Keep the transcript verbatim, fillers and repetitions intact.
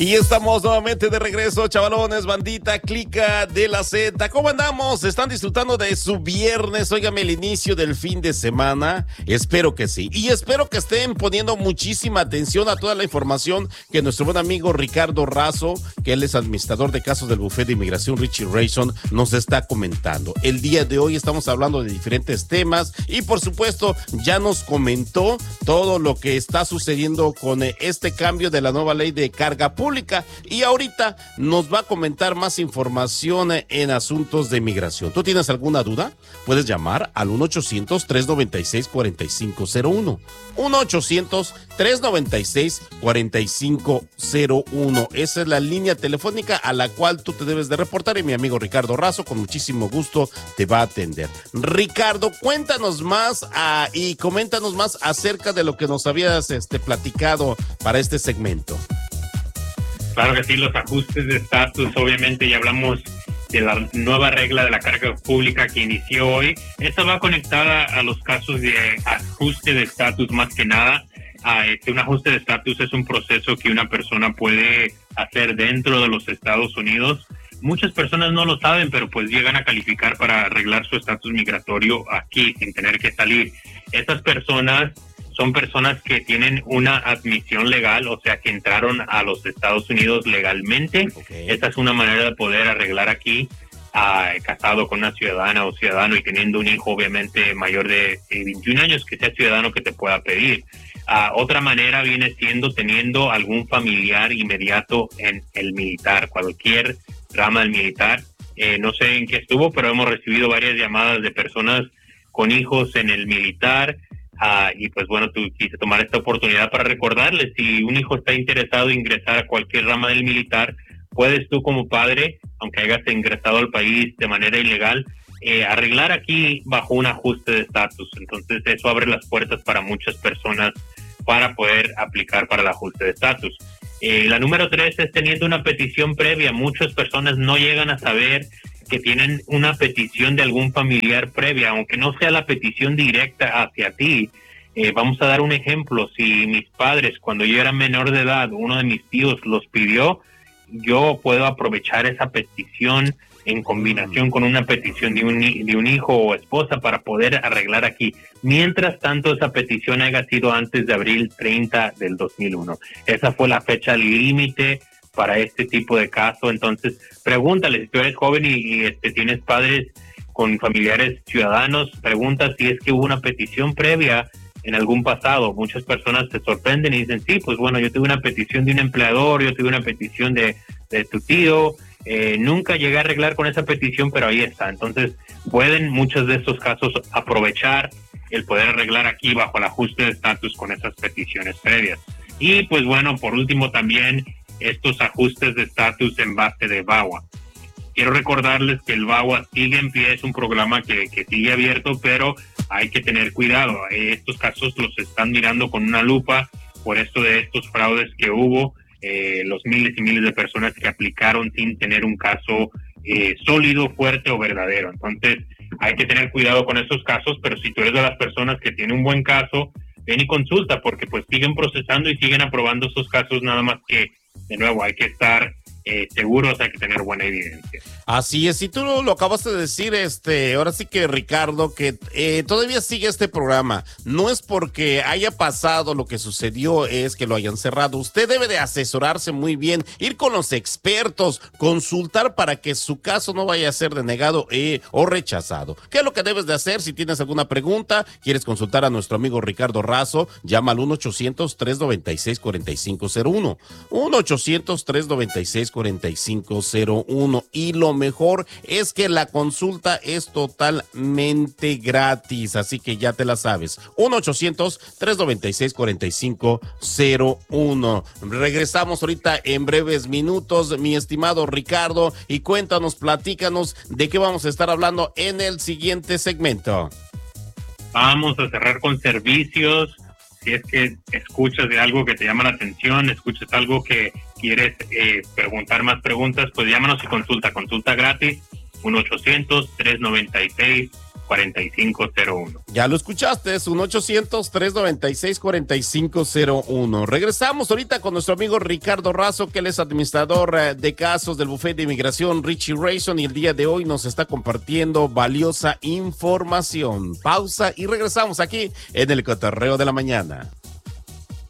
Y estamos nuevamente de regreso, chavalones, bandita, clica de la Z. ¿Cómo andamos? ¿Están disfrutando de su viernes? Óigame, el inicio del fin de semana. Espero que sí. Y espero que estén poniendo muchísima atención a toda la información que nuestro buen amigo Ricardo Razo, que él es administrador de casos del Bufete de Inmigración Richie Rayson, nos está comentando. El día de hoy estamos hablando de diferentes temas y, por supuesto, ya nos comentó todo lo que está sucediendo con este cambio de la nueva ley de carga pública. Y ahorita nos va a comentar más información en asuntos de migración. ¿Tú tienes alguna duda? Puedes llamar al uno ochocientos, tres noventa y seis, cuarenta y cinco cero uno. uno ochocientos, tres noventa y seis, cuarenta y cinco cero uno. Esa es la línea telefónica a la cual tú te debes de reportar y mi amigo Ricardo Razo con muchísimo gusto te va a atender. Ricardo, cuéntanos más uh, y coméntanos más acerca de lo que nos habías este, platicado para este segmento. Claro que sí, los ajustes de estatus, obviamente ya hablamos de la nueva regla de la carga pública que inició hoy. Esta va conectada a los casos de ajuste de estatus más que nada. Ah, este, un ajuste de estatus es un proceso que una persona puede hacer dentro de los Estados Unidos. Muchas personas no lo saben, pero pues llegan a calificar para arreglar su estatus migratorio aquí sin tener que salir. Estas personas son personas que tienen una admisión legal, o sea, que entraron a los Estados Unidos legalmente. Okay. Esta es una manera de poder arreglar aquí, uh, casado con una ciudadana o ciudadano y teniendo un hijo, obviamente, mayor de eh, veintiún años, que sea ciudadano que te pueda pedir. Uh, otra manera viene siendo teniendo algún familiar inmediato en el militar, cualquier rama del militar. Eh, no sé en qué estuvo, pero hemos recibido varias llamadas de personas con hijos en el militar. Uh, y pues bueno, tú quise tomar esta oportunidad para recordarles, si un hijo está interesado en ingresar a cualquier rama del militar, puedes tú como padre, aunque hayas ingresado al país de manera ilegal, eh, arreglar aquí bajo un ajuste de estatus. Entonces eso abre las puertas para muchas personas para poder aplicar para el ajuste de estatus. Eh, la número tres es teniendo una petición previa. Muchas personas no llegan a saber que tienen una petición de algún familiar previa, aunque no sea la petición directa hacia ti. Eh, vamos a dar un ejemplo. Si mis padres, cuando yo era menor de edad, uno de mis tíos los pidió, yo puedo aprovechar esa petición en combinación con una petición de un, de un hijo o esposa para poder arreglar aquí. Mientras tanto, esa petición haya sido antes de abril treinta del dos mil uno. Esa fue la fecha límite para este tipo de caso. Entonces pregúntale, si tú eres joven y, y este, tienes padres con familiares ciudadanos, pregunta si es que hubo una petición previa en algún pasado. Muchas personas se sorprenden y dicen, sí, pues bueno, yo tuve una petición de un empleador, yo tuve una petición de, de tu tío, eh, nunca llegué a arreglar con esa petición, pero ahí está. Entonces pueden muchos de estos casos aprovechar el poder arreglar aquí bajo el ajuste de estatus con esas peticiones previas. Y pues bueno, por último también estos ajustes de estatus en base de V A W A. Quiero recordarles que el V A W A sigue en pie, es un programa que, que sigue abierto, pero hay que tener cuidado. Estos casos los están mirando con una lupa por esto de estos fraudes que hubo, eh, los miles y miles de personas que aplicaron sin tener un caso eh, sólido, fuerte o verdadero. Entonces hay que tener cuidado con esos casos, pero si tú eres de las personas que tiene un buen caso, ven y consulta, porque pues siguen procesando y siguen aprobando esos casos, nada más que de nuevo, hay que estar eh, seguros, hay que tener buena evidencia. Así es, y tú lo, lo acabaste de decir, este, ahora sí que Ricardo, que eh, todavía sigue este programa. No es porque haya pasado lo que sucedió, es que lo hayan cerrado. Usted debe de asesorarse muy bien, ir con los expertos, consultar para que su caso no vaya a ser denegado eh, o rechazado. ¿Qué es lo que debes de hacer? Si tienes alguna pregunta, quieres consultar a nuestro amigo Ricardo Razo, llama al uno ochocientos, tres noventa y seis, cuarenta y cinco cero uno. uno ochocientos, tres noventa y seis, cuarenta y cinco cero uno. Y lo mejor es que la consulta es totalmente gratis, así que ya te la sabes. uno ochocientos, tres noventa y seis, cuarenta y cinco cero uno. Regresamos ahorita en breves minutos, mi estimado Ricardo, y cuéntanos, platícanos de qué vamos a estar hablando en el siguiente segmento. Vamos a cerrar con servicios. Si es que escuchas de algo que te llama la atención, escuchas algo que quieres eh, preguntar más preguntas, pues llámanos y consulta. Consulta gratis, uno ochocientos, tres noventa y seis, cuarenta y cinco cero uno. Ya lo escuchaste, es uno ochocientos, tres noventa y seis, cuarenta y cinco cero uno. Regresamos ahorita con nuestro amigo Ricardo Razo, que él es administrador eh, de casos del bufete de inmigración Richie Rayson, y el día de hoy nos está compartiendo valiosa información. Pausa y regresamos aquí en el Cotorreo de la Mañana.